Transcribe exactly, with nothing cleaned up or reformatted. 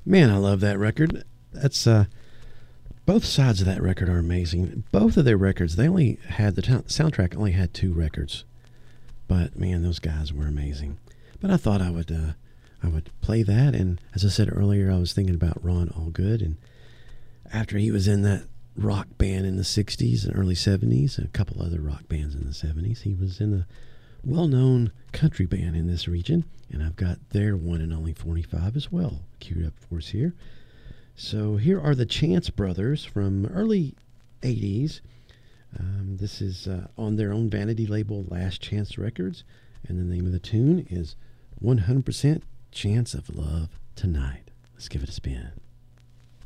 Man, I love that record. That's uh, both sides of that record are amazing. Both of their records, they only had the t- soundtrack only had two records, but man, those guys were amazing. But I thought I would uh, I would play that, and as I said earlier, I was thinking about Ron Allgood, and after he was in that rock band in the sixties and early seventies, and a couple other rock bands in the seventies, he was in a well-known country band in this region, and I've got their one and only forty-five as well queued up for us here. So here are the Chance Brothers from early eighties. Um, this is uh, on their own vanity label, Last Chance Records, and the name of the tune is one hundred percent Chance of Love Tonight. Let's give it a spin.